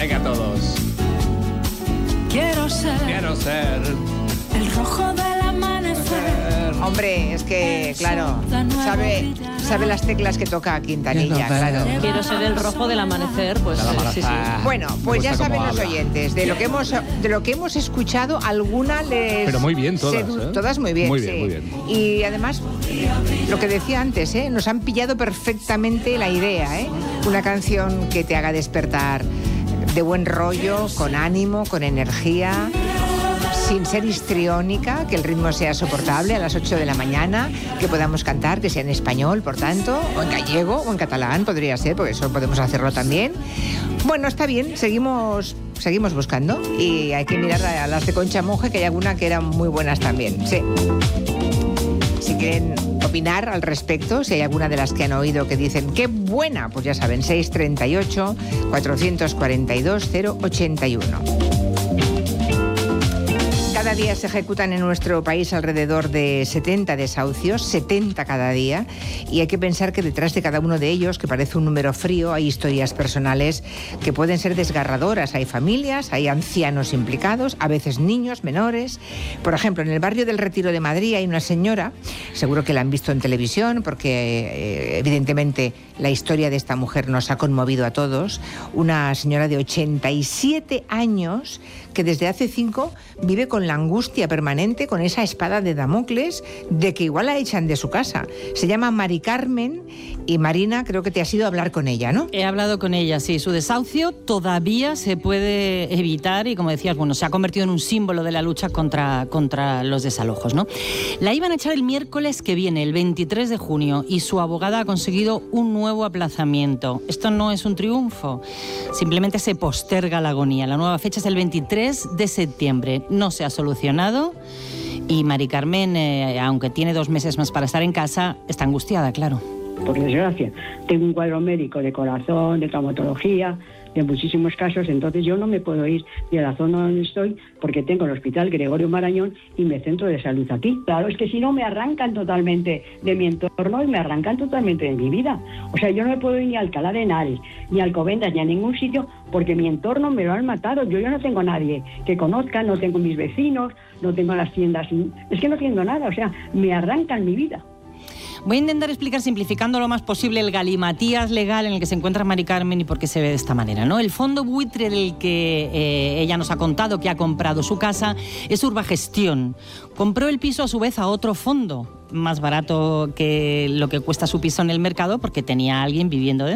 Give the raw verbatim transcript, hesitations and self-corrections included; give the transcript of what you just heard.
Venga todos. Quiero ser, Quiero ser el rojo del amanecer. Hombre, es que, claro, sabe, sabe las teclas que toca Quintanilla, claro. Quiero ser el rojo del amanecer, pues sí, sí. Bueno, pues ya saben los oyentes, de lo que hemos de lo que hemos escuchado, alguna les... Pero muy bien todas, sedu- ¿eh? Todas muy bien, Muy bien, sí. muy bien. Y además, lo que decía antes, ¿eh? Nos han pillado perfectamente la idea, ¿eh? Una canción que te haga despertar de buen rollo, con ánimo, con energía, sin ser histriónica, que el ritmo sea soportable a las ocho de la mañana, que podamos cantar, que sea en español, por tanto, o en gallego, o en catalán, podría ser, porque eso podemos hacerlo también. Bueno, está bien, seguimos, seguimos buscando, y hay que mirar a las de Concha Monge, que hay alguna que eran muy buenas también, sí. Si quieren opinar al respecto, si hay alguna de las que han oído que dicen ¡qué buena! Pues ya saben, seis treinta y ocho, cuatrocientos cuarenta y dos, cero ochenta y uno. Cada día se ejecutan en nuestro país alrededor de setenta desahucios, setenta cada día, y hay que pensar que detrás de cada uno de ellos, que parece un número frío, hay historias personales que pueden ser desgarradoras. Hay familias, hay ancianos implicados, a veces niños, menores. Por ejemplo, en el barrio del Retiro de Madrid hay una señora, seguro que la han visto en televisión, porque eh, evidentemente la historia de esta mujer nos ha conmovido a todos, una señora de ochenta y siete años que desde hace cinco vive con la angustia permanente, con esa espada de Damocles de que igual la echan de su casa. Se llama Mari Carmen y Marina, creo que te has ido a hablar con ella, ¿no? He hablado con ella, sí. Su desahucio todavía se puede evitar y, como decías, bueno, se ha convertido en un símbolo de la lucha contra, contra los desalojos, ¿no? La iban a echar el miércoles que viene, el veintitrés de junio, y su abogada ha conseguido un nuevo aplazamiento. Esto no es un triunfo, simplemente se posterga la agonía. La nueva fecha es el veintitrés de septiembre. No se ha solucionado y Mari Carmen, eh, aunque tiene dos meses más para estar en casa, está angustiada, claro. Por desgracia, tengo un cuadro médico de corazón, de traumatología, de muchísimos casos, entonces yo no me puedo ir de la zona donde estoy porque tengo el Hospital Gregorio Marañón y mi centro de salud aquí. Claro, es que si no me arrancan totalmente de mi entorno y me arrancan totalmente de mi vida. O sea, yo no me puedo ir ni a Alcalá de Henares, ni a Alcobendas, ni a ningún sitio porque mi entorno me lo han matado. Yo, yo no tengo a nadie que conozca, no tengo mis vecinos, no tengo las tiendas, es que no tengo nada, o sea, me arrancan mi vida. Voy a intentar explicar, simplificando lo más posible, el galimatías legal en el que se encuentra Mari Carmen y por qué se ve de esta manera, ¿no? El fondo buitre del que eh, ella nos ha contado que ha comprado su casa es Urbagestión. Compró el piso a su vez a otro fondo, más barato que lo que cuesta su piso en el mercado porque tenía a alguien viviendo dentro.